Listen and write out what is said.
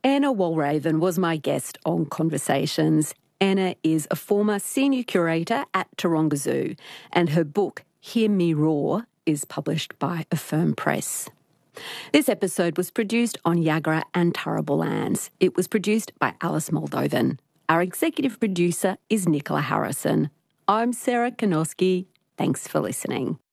Anna Walraven was my guest on Conversations. Anna is a former senior curator at Taronga Zoo, and her book, Hear Me Roar, is published by Affirm Press. This episode was produced on Yagra and Turrbal lands. It was produced by Alice Moldovan. Our executive producer is Nicola Harrison. I'm Sarah Kanoski. Thanks for listening.